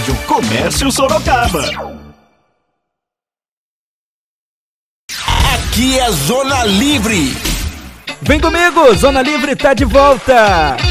Comércio Sorocaba. Aqui é Zona Livre. Vem comigo, Zona Livre tá de volta.